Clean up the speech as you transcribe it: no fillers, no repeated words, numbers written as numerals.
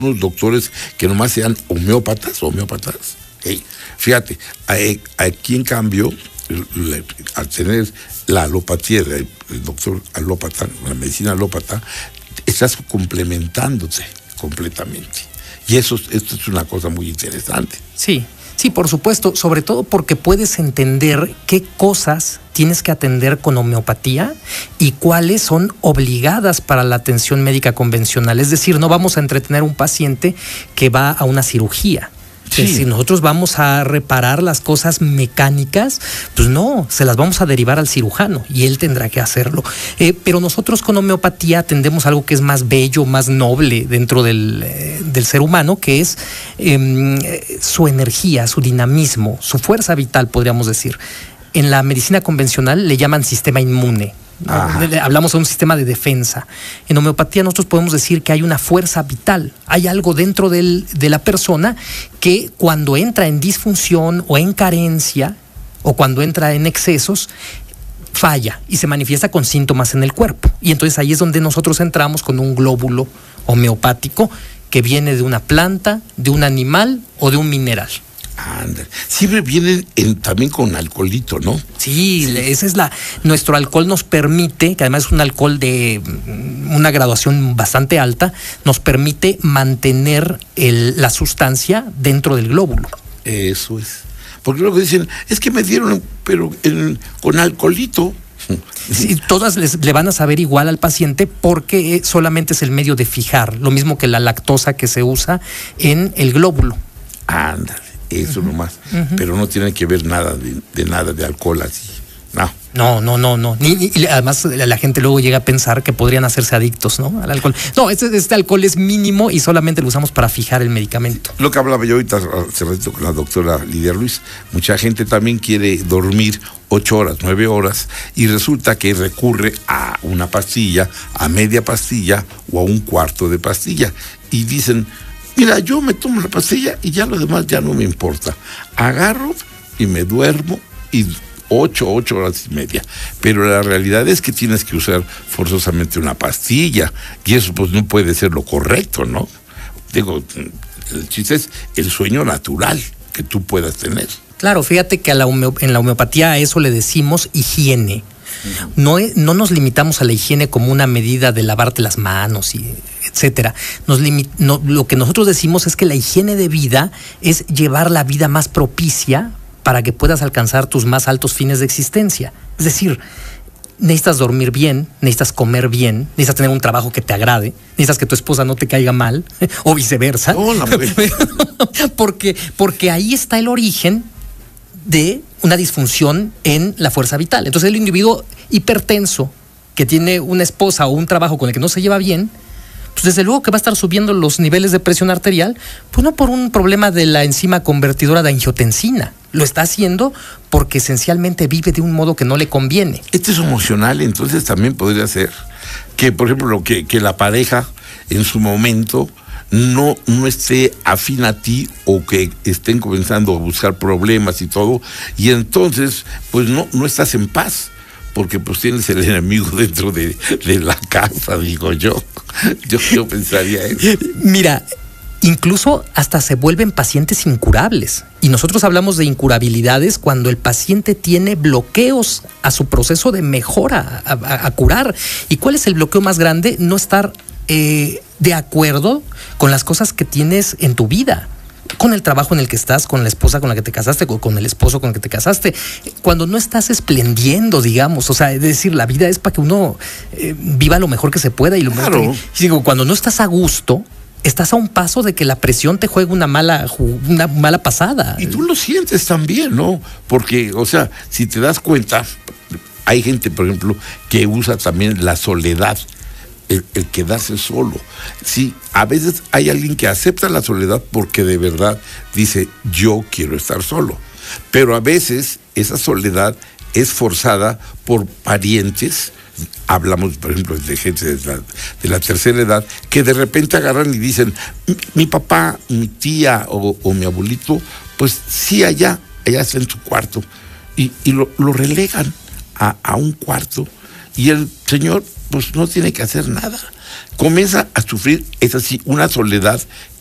unos doctores que nomás sean homeópatas. Hey, fíjate, aquí en cambio, al tener la alopatía, el doctor alópata, la medicina alópata, estás complementándote completamente. Y esto es una cosa muy interesante. Sí, por supuesto, sobre todo porque puedes entender qué cosas tienes que atender con homeopatía y cuáles son obligadas para la atención médica convencional. Es decir, no vamos a entretener a un paciente que va a una cirugía. Sí. Si nosotros vamos a reparar las cosas mecánicas, pues no, se las vamos a derivar al cirujano y él tendrá que hacerlo. Pero nosotros con homeopatía atendemos algo que es más bello, más noble dentro del ser humano, que es su energía, su dinamismo, su fuerza vital, podríamos decir. En la medicina convencional le llaman sistema inmune. Hablamos de un sistema de defensa. En homeopatía nosotros podemos decir que hay una fuerza vital, hay algo dentro de la persona que cuando entra en disfunción o en carencia o cuando entra en excesos falla y se manifiesta con síntomas en el cuerpo. Y entonces ahí es donde nosotros entramos con un glóbulo homeopático que viene de una planta, de un animal o de un mineral. Anda. Siempre vienen también con alcoholito, ¿no? Sí, esa es nuestro alcohol nos permite, que además es un alcohol de una graduación bastante alta, nos permite mantener la sustancia dentro del glóbulo. Eso es. Porque luego dicen, es que me dieron, pero con alcoholito. Sí, todas le van a saber igual al paciente porque solamente es el medio de fijar, lo mismo que la lactosa que se usa en el glóbulo. Ándale. Eso nomás, pero no tiene que ver nada de alcohol así, no. No. Y además la gente luego llega a pensar que podrían hacerse adictos, ¿no? Al alcohol. No, este alcohol es mínimo y solamente lo usamos para fijar el medicamento. Lo que hablaba yo ahorita hace ratito con la doctora Lidia Ruiz, mucha gente también quiere dormir 8 horas, 9 horas, y resulta que recurre a una pastilla, a media pastilla o a un cuarto de pastilla, y dicen, mira, yo me tomo la pastilla y ya lo demás ya no me importa. Agarro y me duermo y 8 horas y media. Pero la realidad es que tienes que usar forzosamente una pastilla y eso pues no puede ser lo correcto, ¿no? Digo, el chiste es el sueño natural que tú puedas tener. Claro, fíjate que en la homeopatía a eso le decimos higiene. No nos limitamos a la higiene como una medida de lavarte las manos y etcétera. Lo que nosotros decimos es que la higiene de vida es llevar la vida más propicia para que puedas alcanzar tus más altos fines de existencia. Es decir, necesitas dormir bien, necesitas comer bien, necesitas tener un trabajo que te agrade, necesitas que tu esposa no te caiga mal o viceversa. Porque ahí está el origen de una disfunción en la fuerza vital. Entonces el individuo hipertenso que tiene una esposa o un trabajo con el que no se lleva bien, pues desde luego que va a estar subiendo los niveles de presión arterial, pues no por un problema de la enzima convertidora de angiotensina. Lo está haciendo porque esencialmente vive de un modo que no le conviene. Este es emocional, entonces también podría ser que, por ejemplo, que la pareja en su momento no esté afín a ti o que estén comenzando a buscar problemas y todo, y entonces pues no estás en paz, porque pues tienes el enemigo dentro de la casa, digo yo. Yo pensaría eso. Mira, incluso hasta se vuelven pacientes incurables. Y nosotros hablamos de incurabilidades cuando el paciente tiene bloqueos a su proceso de mejora, a curar. ¿Y cuál es el bloqueo más grande? No estar de acuerdo con las cosas que tienes en tu vida, con el trabajo en el que estás, con la esposa con la que te casaste, con el esposo con el que te casaste, cuando no estás esplendiendo, digamos, o sea, es decir, la vida es para que uno viva lo mejor que se pueda y lo mejor claro. Digo, cuando no estás a gusto, estás a un paso de que la presión te juegue una mala pasada. Y tú lo sientes también, ¿no? Porque, o sea, si te das cuenta, hay gente, por ejemplo, que usa también la soledad, el quedarse solo. Sí, a veces hay alguien que acepta la soledad porque de verdad dice, yo quiero estar solo. Pero a veces esa soledad es forzada por parientes. Hablamos, por ejemplo, de gente de la tercera edad, que de repente agarran y dicen, mi papá, mi tía o mi abuelito, pues sí, allá está en su cuarto. Y lo relegan a un cuarto. Y el señor pues no tiene que hacer nada. comienza a sufrir, es así, una soledad